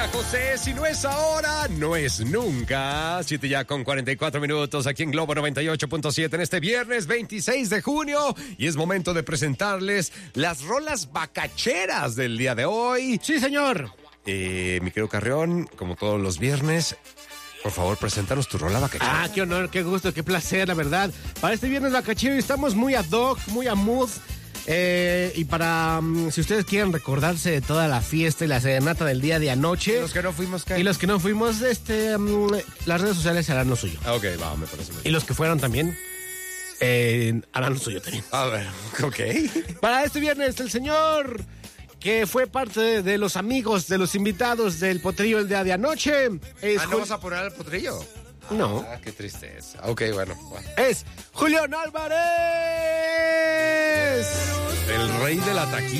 José, si no es ahora, no es nunca. 7 ya con 44 minutos aquí en Globo 98.7 en este viernes 26 de junio. Y es momento de presentarles las rolas bacacheras del día de hoy. Sí, señor. Mi querido Carrión, como todos los viernes, por favor, preséntanos tu rola bacachera. Qué honor, qué gusto, qué placer, la verdad. Para este viernes bacachero estamos muy ad hoc, muy a mood. Y para, si ustedes quieren recordarse de toda la fiesta y la serenata del día de anoche. Y los que no fuimos, ¿qué? Y los que no fuimos, las redes sociales harán lo suyo. Ok, va, me parece bien. Y los que fueron también, harán lo suyo también. A ver, ok. Para este viernes, el señor que fue parte de los amigos, de los invitados del potrillo el día de anoche. ¿No vas a poner al potrillo? No. Qué tristeza. Ok, bueno. Es Julián Álvarez. El rey de la taquilla.